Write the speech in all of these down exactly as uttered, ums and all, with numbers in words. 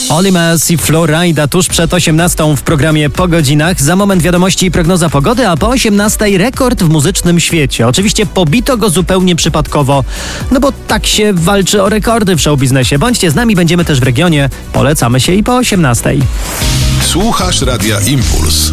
Oli Mess i Florida tuż przed osiemnastą w programie Po godzinach. Za moment wiadomości i prognoza pogody, a po osiemnastej rekord w muzycznym świecie. Oczywiście pobito go zupełnie przypadkowo, no bo tak się walczy o rekordy w showbiznesie. Bądźcie z nami, będziemy też w regionie. Polecamy się i po osiemnastej. Słuchasz Radia Impuls.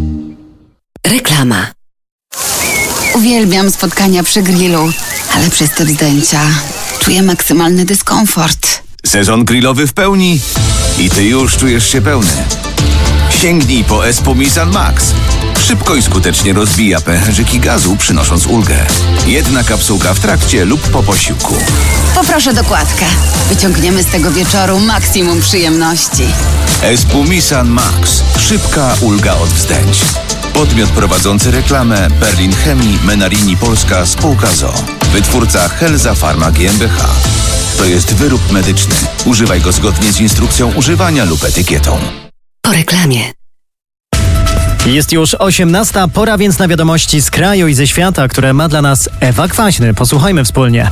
Reklama. Uwielbiam spotkania przy grillu, ale przez te bzdęcia czuję maksymalny dyskomfort. Sezon grillowy w pełni i ty już czujesz się pełny. Sięgnij po Espumisan Max. Szybko i skutecznie rozbija pęcherzyki gazu, przynosząc ulgę. Jedna kapsułka w trakcie lub po posiłku. Poproszę dokładkę. Wyciągniemy z tego wieczoru maksimum przyjemności. Espumisan Max. Szybka ulga od wzdęć. Podmiot prowadzący reklamę Berlin Chemii Menarini Polska Spółka z o o. Wytwórca Helza Pharma G m b H. To jest wyrób medyczny. Używaj go zgodnie z instrukcją używania lub etykietą. Po reklamie. Jest już osiemnasta, pora więc na wiadomości z kraju i ze świata, które ma dla nas Ewa Kwaśny. Posłuchajmy wspólnie.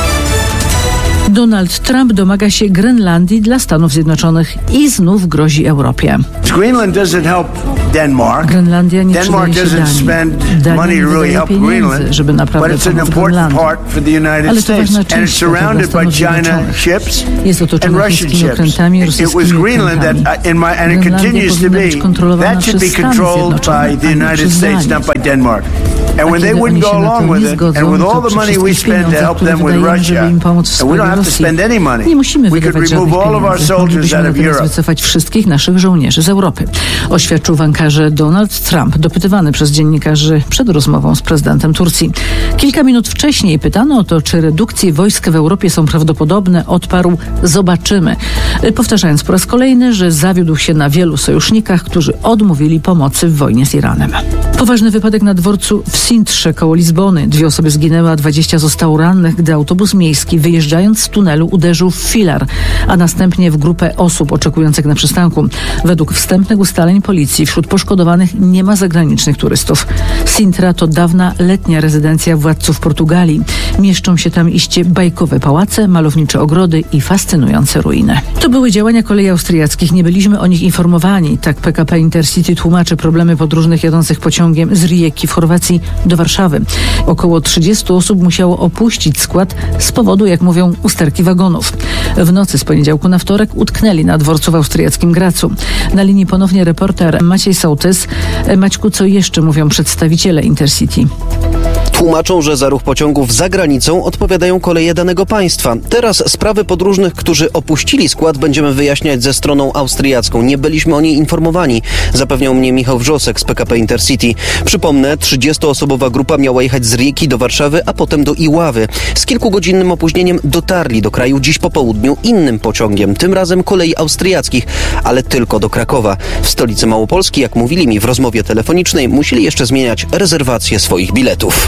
Donald Trump domaga się Grenlandii dla Stanów Zjednoczonych i znów grozi Europie. Greenland doesn't help Denmark. Grenlandia nie Denmark przydaje się doesn't spend Danii. Dania money nie to really wydaje help pieniędzy, Greenland, żeby but naprawdę it's an pomóc important Grenlandii. part for the United Ale to States, ważna and it's część dla surrounded by Stanów China Zjednoczonych. ships Jest and otoczona Russian chińskimi ships. okrętami, It was rosyjskimi Greenland that, okrętami. uh, in my, and it Grenlandia continues to powinna be, być kontrolowana that should be przez Stany controlled Zjednoczone, by the a nie United przez States, Danię. not by Denmark. And when A they kiedy wouldn't oni go się na to along nie with it, zgodzą, and with to all the przy money we wszystkich spend to pieniądzach, help które them with wydajemy, żeby Russia, im pomóc w and we don't swojej have to Rosji, spend any money. nie musimy We could wydawać remove żadnych all of our pieniędzy. soldiers Moglibyśmy out of natomiast Europe. wycofać wszystkich naszych żołnierzy z Europy. Oświadczył w Ankarze Donald Trump, dopytywany przez dziennikarzy przed rozmową z prezydentem Turcji. Kilka minut wcześniej pytano o to, czy redukcje wojsk w Europie są prawdopodobne. Odparł: zobaczymy. Powtarzając po raz kolejny, że zawiódł się na wielu sojusznikach, którzy odmówili pomocy w wojnie z Iranem. Poważny wypadek na dworcu w Sintrze koło Lizbony. Dwie osoby zginęły, a dwadzieścia zostało rannych, gdy autobus miejski wyjeżdżając z tunelu uderzył w filar, a następnie w grupę osób oczekujących na przystanku. Według wstępnych ustaleń policji wśród poszkodowanych nie ma zagranicznych turystów. Sintra to dawna letnia rezydencja władców Portugalii. Mieszczą się tam iście bajkowe pałace, malownicze ogrody i fascynujące ruiny. To były działania kolei austriackich. Nie byliśmy o nich informowani. Tak P K P Intercity tłumaczy problemy podróżnych jadących pociągiem z Rijeki w Chorwacji do Warszawy. Około trzydziestu osób musiało opuścić skład z powodu, jak mówią, usterki wagonów. W nocy z poniedziałku na wtorek utknęli na dworcu w austriackim Gracu. Na linii ponownie reporter Maciej Sołtys. Maćku, co jeszcze mówią przedstawiciele Intercity? Tłumaczą, że za ruch pociągów za granicą odpowiadają koleje danego państwa. Teraz sprawy podróżnych, którzy opuścili skład, będziemy wyjaśniać ze stroną austriacką. Nie byliśmy o niej informowani, zapewniał mnie Michał Wrzosek z P K P Intercity. Przypomnę, trzydziestoosobowa grupa miała jechać z Rijeki do Warszawy, a potem do Iławy. Z kilkugodzinnym opóźnieniem dotarli do kraju dziś po południu innym pociągiem, tym razem kolei austriackich, ale tylko do Krakowa. W stolicy Małopolski, jak mówili mi w rozmowie telefonicznej, musieli jeszcze zmieniać rezerwację swoich biletów.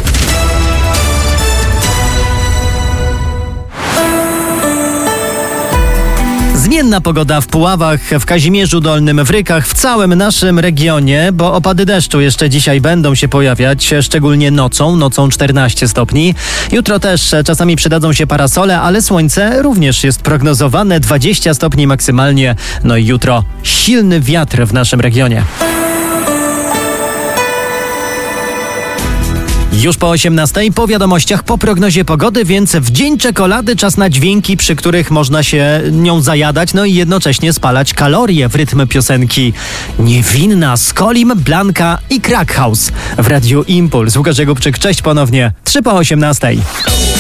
Zmienna pogoda w Puławach, w Kazimierzu Dolnym, w Rykach, w całym naszym regionie, bo opady deszczu jeszcze dzisiaj będą się pojawiać, szczególnie nocą, nocą czternaście stopni. Jutro też czasami przydadzą się parasole, ale słońce również jest prognozowane, dwadzieścia stopni maksymalnie. No i jutro silny wiatr w naszym regionie. Już po osiemnastej, po wiadomościach, po prognozie pogody, więc w dzień czekolady czas na dźwięki, przy których można się nią zajadać, no i jednocześnie spalać kalorie w rytm piosenki Niewinna z Kolim, Blanka i Crack House w Radiu Impuls. Łukasz Jakubczyk, cześć ponownie, trzy po osiemnastej.